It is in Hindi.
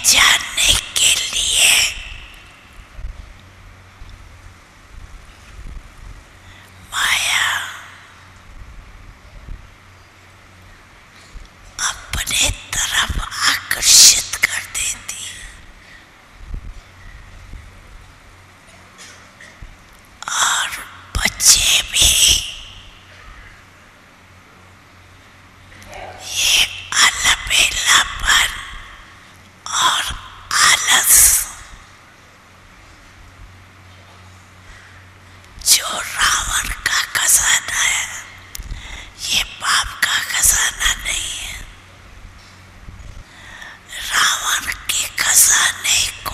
जानने के लिए माया अपने तरफ आकर्षित कर देती और बच्चे भी ये अलबेलापन और आलस जो रावण का खजाना है, ये पाप का खजाना नहीं है। रावण के खजाने को